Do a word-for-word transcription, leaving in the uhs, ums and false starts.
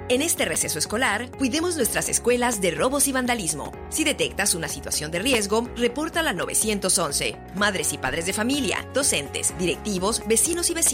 En este receso escolar, cuidemos nuestras escuelas de robos y vandalismo. Si detectas una situación de riesgo, repórtala al nueve once. Madres y padres de familia, docentes, directivos, vecinos y vecinas.